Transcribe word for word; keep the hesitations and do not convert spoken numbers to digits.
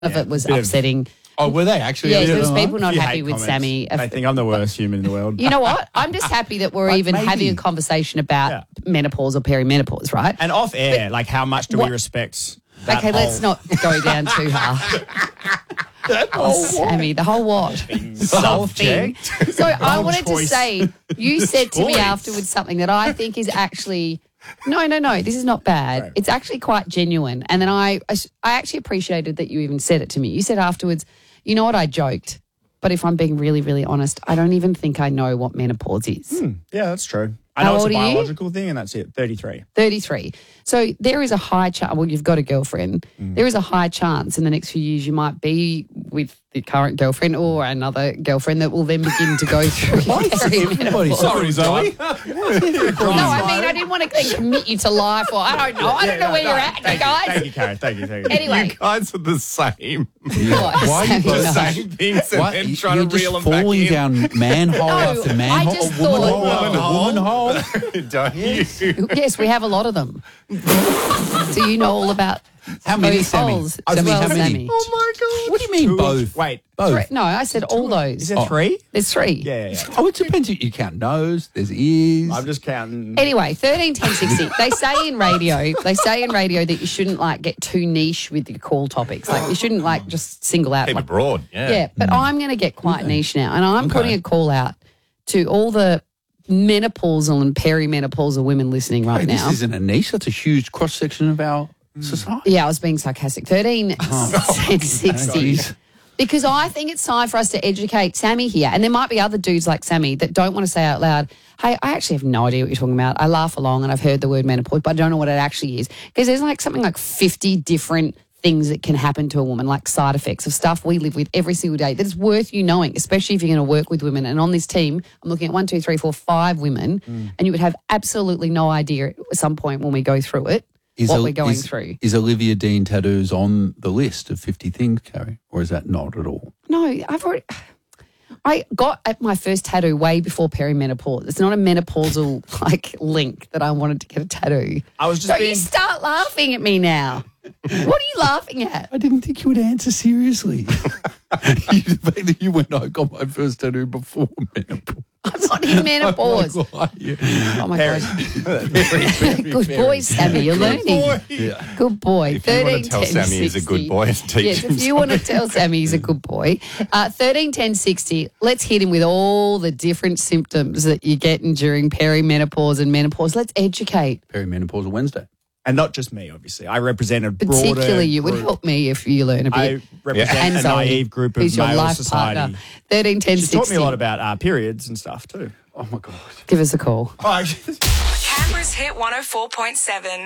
of it was upsetting. Oh, were they actually? Yeah, there was people not You happy hate with comments. Sammy. I think I'm the worst human in the world. You know what? I'm just happy that we're But even maybe. having a conversation about Yeah. menopause or perimenopause, right? And off air, like how much do what- we respect that Okay, let's whole- not go down too hard. Oh, Sammy, the whole what? The whole thing. So I wanted to choice. say, you said to me choice. afterwards something that I think is actually, no, no, no, this is not bad. Right. It's actually quite genuine. And then I, I, I actually appreciated that you even said it to me. You said afterwards, you know what, I joked. But if I'm being really, really honest, I don't even think I know what menopause is. Hmm, yeah, that's true. I How know it's old a are you? biological thing, and that's it. thirty-three. thirty-three. So there is a high chance, well, you've got a girlfriend. Mm. There is a high chance in the next few years you might be with the current girlfriend or another girlfriend that will then begin to go through perimenopause. Sorry, Zoe. No, I mean, I didn't want to then commit you to life or I don't know. I don't know where you're at, you Thank guys. You, thank you, Karen. Thank you, thank you. Anyway. You guys are the same. What? Why are you Sammy, both no. Saying things and What? then You- trying You're to reel just them back falling in. down manhole No, after I manhole. just a woman thought- hole after woman hole. Don't you? Yes, we have a lot of them. So you know all about How many, those Sammy? holes I as mean, well, how many? Sammy. Oh my god. What do you mean Two of- both? Wait. Both. Three- No, I said all those. Is there three? There's three. Yeah, yeah, yeah. Oh, it depends. You count nose, there's ears. I'm just counting. Anyway, thirteen, ten, sixty. They say in radio, they say in radio that you shouldn't like get too niche with your call topics. Like you shouldn't like just single out. Keep Like, it broad. Yeah. yeah, but I'm going to get quite niche now, and I'm Okay. putting a call out to all the menopausal and perimenopausal women listening right Hey, this now. isn't a niche. That's a huge cross section of our society. Yeah, I was being sarcastic. thirteen, ten, sixty. Jeez. Because I think it's time for us to educate Sammy here. And there might be other dudes like Sammy that don't want to say out loud, hey, I actually have no idea what you're talking about. I laugh along and I've heard the word menopause, but I don't know what it actually is. Because there's like something like fifty different things that can happen to a woman, like side effects of stuff we live with every single day that is worth you knowing, especially if you're going to work with women. And on this team, I'm looking at one, two, three, four, five women, Mm. and you would have absolutely no idea at some point when we go through it what Ol- we're going is, through. Is Olivia Dean tattoos on the list of fifty things, Carrie? Or is that not at all? No, I've already. I got at my first tattoo way before perimenopause. It's not a menopausal like link that I wanted to get a tattoo. I was just Don't being. you start laughing at me now. What are you laughing at? I didn't think you would answer seriously. you, the fact that you went, I got my first tattoo before menopause. I'm not in menopause. I'm like, why? Yeah. Oh my Very- god. Good boy, Sammy. You're learning. Yeah. Good boy. If you want thirteen, to tell ten, Sammy he's a sixty. good boy, teach Yes, him if you want to tell Sammy he's a good boy. Uh, thirteen, ten, sixty, let's hit him with all the different symptoms that you're getting during perimenopause and menopause. Let's educate. Perimenopausal Wednesday. And not just me, obviously. I represent a broader Particularly you would group. help me if you learn a bit. I represent and a Zoe, naive group of who's your male life society. partner. thirteen, ten, She's sixty. taught me a lot about uh, periods and stuff too. Oh, my God. Give us a call. Oh, Canberra's Hit one oh four point seven.